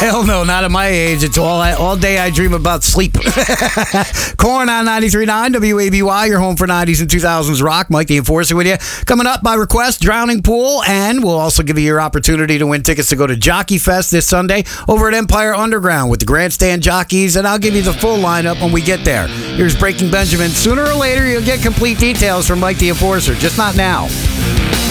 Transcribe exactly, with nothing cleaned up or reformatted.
Hell no, not at my age. It's all I, all day I dream about sleep. Corn on ninety-three point nine W A B Y, your home for nineties and two thousands rock. Mike the Enforcer with you. Coming up by request, Drowning Pool, and we'll also give you your opportunity to win tickets to go to Jockey Fest this Sunday over at Empire Underground with the Grandstand Jockeys, and I'll give you the full lineup when we get there. Here's Breaking Benjamin. Sooner or later, you'll get complete details from Mike the Enforcer, just not now.